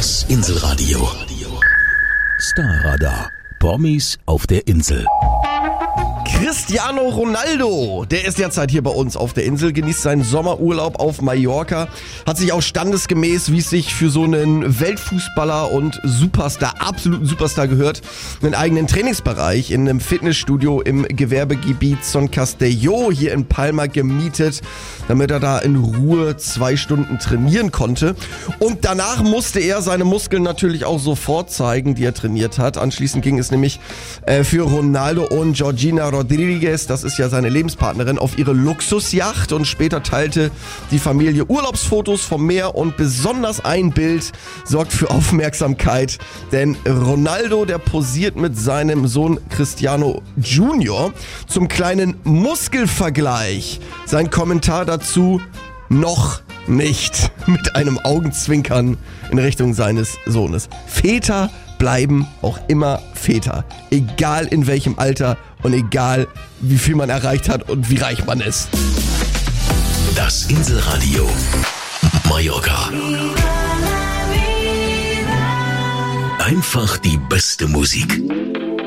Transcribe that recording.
Das Inselradio. Starradar. Promis auf der Insel. Cristiano Ronaldo, der ist derzeit hier bei uns auf der Insel, genießt seinen Sommerurlaub auf Mallorca, hat sich auch standesgemäß, wie es sich für so einen Weltfußballer und Superstar, absoluten Superstar gehört, einen eigenen Trainingsbereich in einem Fitnessstudio im Gewerbegebiet Son Castelló hier in Palma gemietet, damit er da in Ruhe 2 Stunden trainieren konnte. Und danach musste er seine Muskeln natürlich auch sofort zeigen, die er trainiert hat. Anschließend ging es nämlich für Ronaldo und Georgina Rodriguez, das ist ja seine Lebenspartnerin, auf ihre Luxusjacht, und später teilte die Familie Urlaubsfotos vom Meer, und besonders ein Bild sorgt für Aufmerksamkeit, denn Ronaldo, der posiert mit seinem Sohn Cristiano Junior zum kleinen Muskelvergleich. Sein Kommentar dazu: noch nicht, mit einem Augenzwinkern in Richtung seines Sohnes. Väter bleiben auch immer Väter, egal in welchem Alter und egal wie viel man erreicht hat und wie reich man ist. Das Inselradio. Mallorca. Einfach die beste Musik.